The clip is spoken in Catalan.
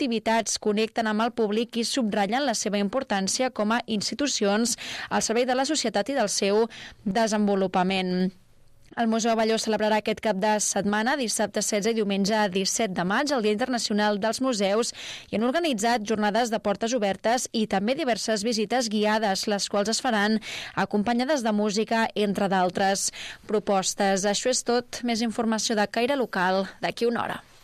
activitats connecten amb el públic i subratllen la seva importància com a institucions al servei de la societat i del seu desenvolupament. El Museu Abelló celebrarà aquest cap de setmana, dissabte 16 i diumenge 17 de maig, el Dia Internacional dels Museus, i han organitzat jornades de portes obertes i també diverses visites guiades, les quals es faran acompanyades de música, entre d'altres propostes. Això és tot. Més informació de Caire Local d'aquí una hora.